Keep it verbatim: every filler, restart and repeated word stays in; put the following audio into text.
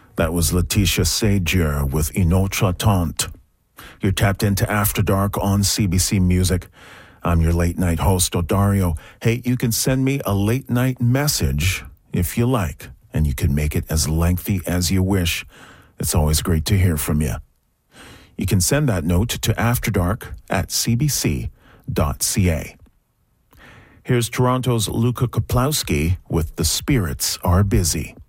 That was Letitia Sager with Une autre tante. You're tapped into After Dark on C B C Music. I'm your late night host, Odario. Hey, you can send me a late night message if you like, and you can make it as lengthy as you wish. It's always great to hear from you. You can send that note to afterdark at c b c dot c a. Here's Toronto's Luka Kaplowski with The Spirits Are Busy.